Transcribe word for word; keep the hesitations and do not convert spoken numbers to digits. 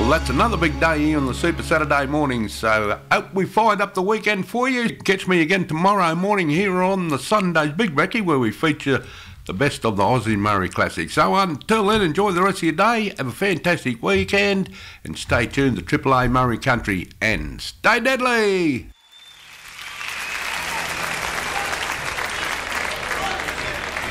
Well, that's another big day here on the Super Saturday morning, so hope we fired up the weekend for you. Catch me again tomorrow morning here on the Sunday's Big Recce, where we feature the best of the Aussie Murray Classic. So until then, enjoy the rest of your day, have a fantastic weekend, and stay tuned to Triple A Murray Country, and stay deadly!